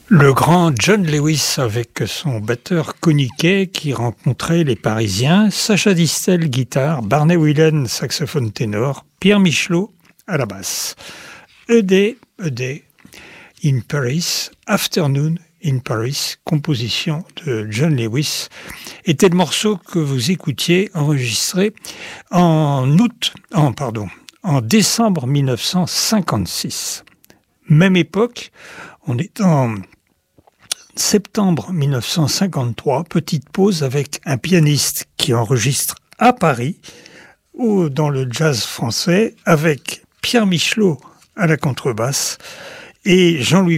Le grand John Lewis avec son batteur Coniquet qui rencontrait les Parisiens, Sacha Distel guitare, Barney Whelan saxophone ténor, Pierre Michelot à la basse. A Day in Paris, Afternoon in Paris, composition de John Lewis, était le morceau que vous écoutiez enregistré en décembre 1956. Même époque, on est en septembre 1953, petite pause avec un pianiste qui enregistre à Paris, ou dans le jazz français, avec Pierre Michelot à la contrebasse et Jean-Louis